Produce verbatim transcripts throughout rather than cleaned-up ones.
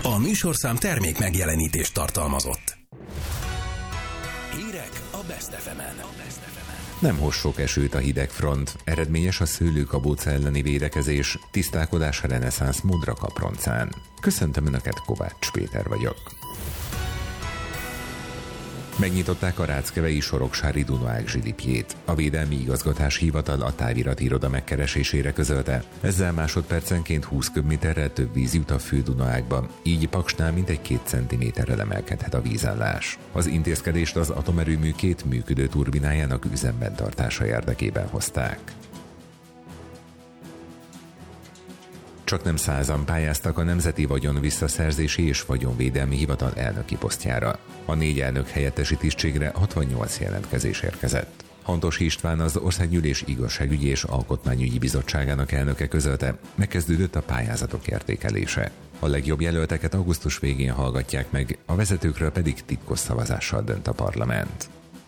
A műsorszám termék megjelenítést tartalmazott. Hírek a Best ef emen. Nem hoz sok esőt a hidegfront, eredményes a szőlőkabóca elleni védekezés, tisztálkodás a reneszánsz Modra Kaproncán. Köszöntöm Önöket, Kovács Péter vagyok. Megnyitották a ráckevei soroksári Dunaák zsilipjét. A Védelmi Igazgatás Hivatal a távirati iroda megkeresésére közölte. Ezzel másodpercenként húsz köbméterrel több víz jut a fő Dunaákba, így Paksnál mintegy két centiméterrel emelkedhet a vízállás. Az intézkedést az atomerőmű két működő turbinájának üzemben tartása érdekében hozták. Csaknem százan pályáztak a Nemzeti Vagyon Visszaszerzési és Vagyonvédelmi Hivatal elnöki posztjára. A négy elnök helyettesi tisztségre hatvannyolc jelentkezés érkezett. Hantos István, az Országgyűlés Igazságügyi és Alkotmányügyi Bizottságának elnöke közölte, megkezdődött a pályázatok értékelése. A legjobb jelölteket augusztus végén hallgatják meg, a vezetőkről pedig titkos szavazással dönt a parlament.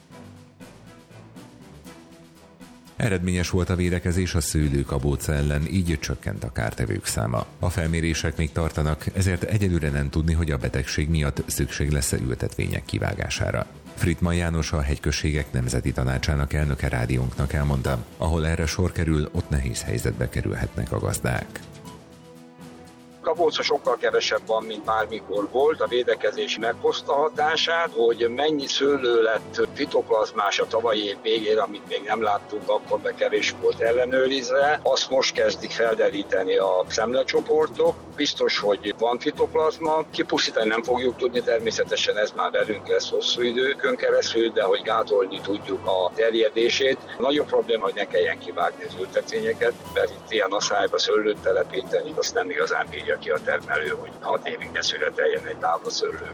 Eredményes volt a védekezés a szőlőkabóca ellen, így csökkent a kártevők száma. A felmérések még tartanak, ezért egyelőre nem tudni, hogy a betegség miatt szükség lesz-e ültetvények kivágására. Frittmann János, a Hegyközségek Nemzeti Tanácsának elnöke rádiónknak elmondta, ahol erre sor kerül, ott nehéz helyzetbe kerülhetnek a gazdák. Kabóca sokkal kevesebb van, mint bármikor volt. A védekezés meghozta hatását, hogy mennyi szőlő lett fitoplazmás a tavalyi év végén, amit még nem láttunk, akkor be kevés volt ellenőrizve. Azt most kezdik felderíteni a szemlecsoportok. Biztos, hogy van fitoplazma. Kipusztítani nem fogjuk tudni, természetesen ez már velünk lesz hosszú időkön keresztül, de hogy gátolni tudjuk a terjedését. Nagyobb probléma, hogy ne kelljen kivágni az ültetvényeket, mert itt ilyen aszályba szőlőt telepíteni, azt nem igazán bírja ki a termelő, hogy hat évig ne születeljen egy tábla szőlő.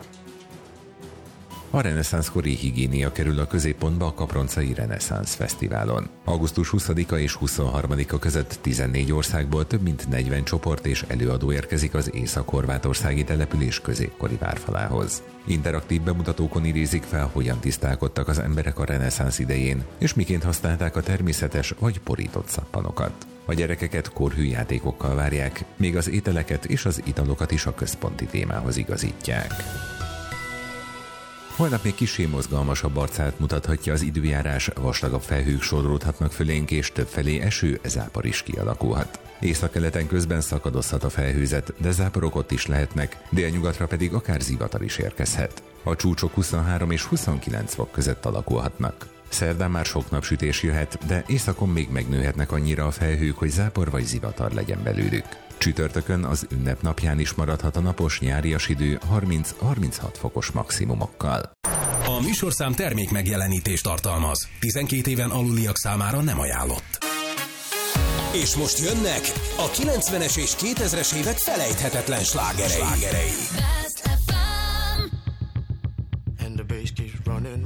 A reneszánszkori higiénia kerül a középpontba a Kaproncai Reneszánsz Fesztiválon. augusztus huszadika és huszonharmadika között tizennégy országból több mint negyven csoport és előadó érkezik az észak-horvátországi település középkori várfalához. Interaktív bemutatókon idézik fel, hogyan tisztálkodtak az emberek a reneszánsz idején, és miként használták a természetes vagy porított szappanokat. A gyerekeket korhű játékokkal várják, még az ételeket és az italokat is a központi témához igazítják. Holnap még kissé mozgalmasabb arcát mutathatja az időjárás, vastagabb felhők sodródhatnak fölénk, és többfelé eső, zápor is kialakulhat. Északkeleten közben szakadozhat a felhőzet, de záporok ott is lehetnek, délnyugatra pedig akár zivatar is érkezhet. A csúcsok huszonhárom és huszonkilenc fok között alakulhatnak. Szerdán már sok napsütés jöhet, de északon még megnőhetnek annyira a felhők, hogy zápor vagy zivatar legyen belőlük. Csütörtökön, az ünnepnapján is maradhat a napos nyárias idő harminc-harminchat fokos maximumokkal. A műsorszám termék megjelenítést tartalmaz. tizenkét éven aluliak számára nem ajánlott. És most jönnek a kilencvenes és kétezres évek felejthetetlen slágerei. slágerei.